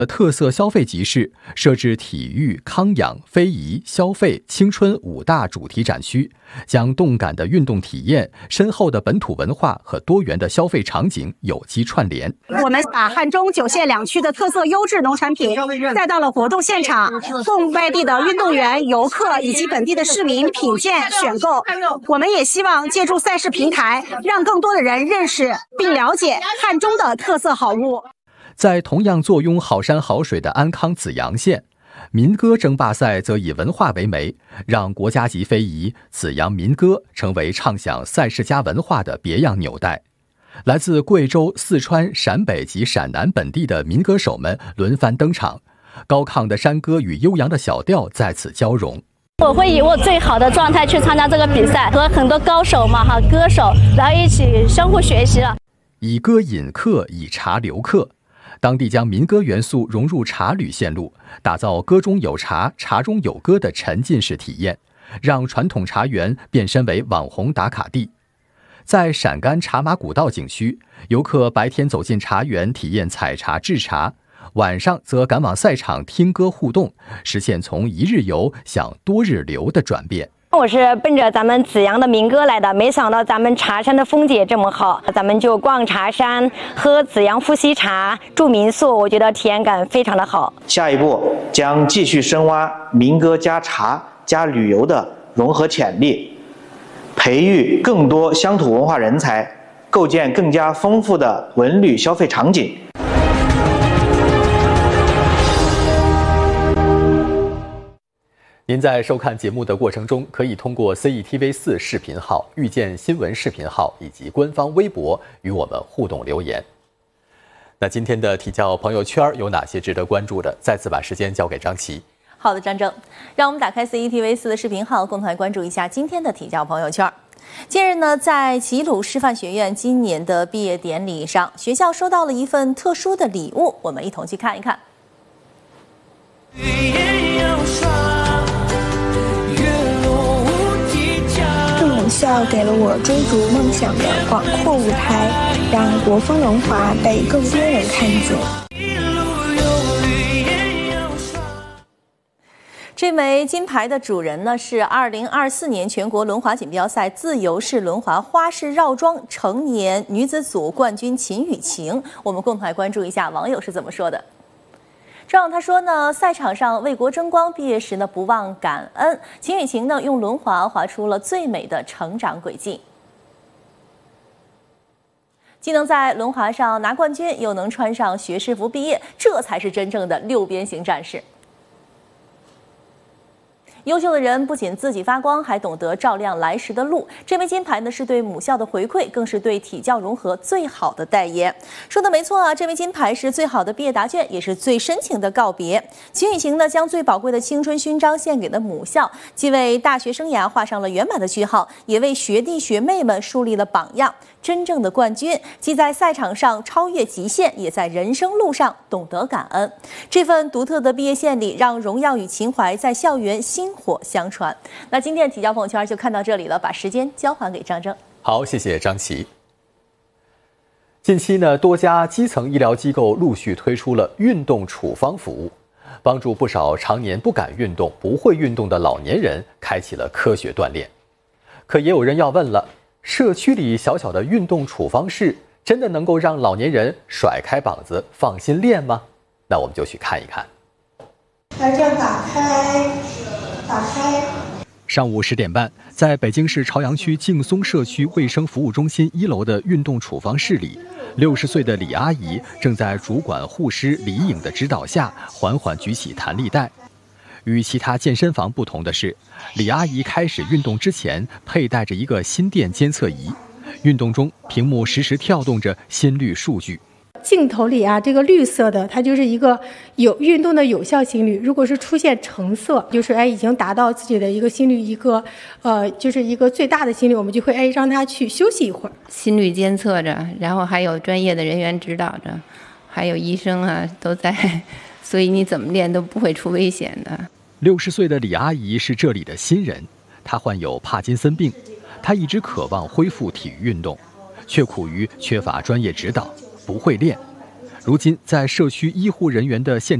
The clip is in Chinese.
特色消费集市设置体育、康养、非遗、消费、青春5大主题展区，将动感的运动体验、深厚的本土文化和多元的消费场景有机串联。 我们把汉中9县2区的特色优质农产品带到了活动现场，供外地的运动员、游客以及本地的市民品鉴选购。我们也希望借助赛事平台，让更多的人认识并了解汉中的特色好物。 在同样坐拥好山好水的安康紫阳县，民歌争霸赛则以文化为媒，让国家级非遗紫阳民歌成为唱响赛事家文化的别样纽带。来自贵州、四川、陕北及陕南本地的民歌手们轮番登场，高亢的山歌与悠扬的小调在此交融。 我会以我最好的状态去参加这个比赛，和很多高手歌手来一起相互学习了。 以歌引客，以茶留客。当地将民歌元素融入茶旅线路，打造歌中有茶、茶中有歌的沉浸式体验，让传统茶园变身为网红打卡地。在陕甘茶马古道景区，游客白天走进茶园体验采茶制茶，晚上则赶往赛场听歌互动，实现从一日游向多日游的转变。 我是奔着咱们紫阳的民歌来的，没想到咱们茶山的风景也这么好，咱们就逛茶山，喝紫阳富硒茶，住民宿，我觉得体验感非常的好。 下一步将继续深挖民歌加茶加旅游的融合潜力，培育更多乡土文化人才，构建更加丰富的文旅消费场景。 您在收看节目的过程中，可以通过 CETV4 视频号、遇见新闻视频号以及官方微博与我们互动留言。那今天的体教朋友圈有哪些值得关注的？再次把时间交给张琪。 好的，张正，让我们打开 CETV4 的视频号，共同来关注一下今天的体教朋友圈。近日呢，在齐鲁师范学院今年的毕业典礼上，学校收到了一份特殊的礼物，我们一同去看一看。 母校给了我追逐梦想的广阔舞台，让国风龙华被更多人看见。 这枚金牌的主人呢是2024年全国轮滑锦标赛自由式轮滑花式绕桩成年女子组冠军秦雨晴。我们共同来关注一下网友是怎么说的。这样他说呢，赛场上为国争光，毕业时呢不忘感恩。秦雨晴呢用轮滑滑出了最美的成长轨迹，既能在轮滑上拿冠军，又能穿上学士服毕业，这才是真正的六边形战士。优秀的人不仅自己发光，还懂得照亮来时的路。这枚金牌呢，是对母校的回馈，更是对体教融合最好的代言。说的没错啊，这枚金牌是最好的毕业答卷，也是最深情的告别。秦雨晴呢，将最宝贵的青春勋章献给了母校，既为大学生涯画上了圆满的句号，也为学弟学妹们树立了榜样。真正的冠军，既在赛场上超越极限，也在人生路上懂得感恩。这份独特的毕业献礼，让荣耀与情怀在校园薪火相传。那今天的体教朋友圈就看到这里了，把时间交还给张正。 好，谢谢张琪。近期呢，多家基层医疗机构陆续推出了运动处方服务，帮助不少常年不敢运动、不会运动的老年人开启了科学锻炼。可也有人要问了，社区里小小的运动处方室真的能够让老年人甩开膀子放心练吗？那我们就去看一看。 来这打开。 上午10点半，在北京市朝阳区劲松社区卫生服务中心1楼的运动处方室里，60岁的李阿姨正在主管护师李颖的指导下缓缓举起弹力带。与其他健身房不同的是，李阿姨开始运动之前佩戴着一个心电监测仪，运动中屏幕实时跳动着心率数据。 镜头里啊，这个绿色的它就是一个有运动的有效心率，如果是出现橙色，就是已经达到自己的一个心率就是一个最大的心率，我们就会让他去休息一会儿。 心率监测着，然后还有专业的人员指导着，还有医生啊都在，所以你怎么练都不会出危险的。 60岁的李阿姨是这里的新人，她患有帕金森病，她一直渴望恢复体育运动，却苦于缺乏专业指导，不会练。 如今，在社区医护人员的现